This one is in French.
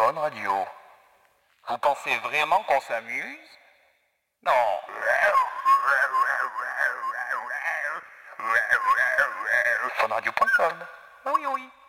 Fun Radio. Vous pensez vraiment qu'on s'amuse? Non. Funradio.com. Oui, oui.